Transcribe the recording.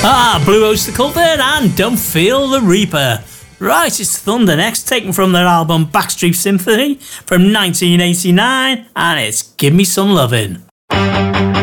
Blue Oyster Cult there and Don't Feel the Reaper. Right, it's Thunder next, taken from their album Backstreet Symphony from 1989, and it's Give Me Some Lovin'.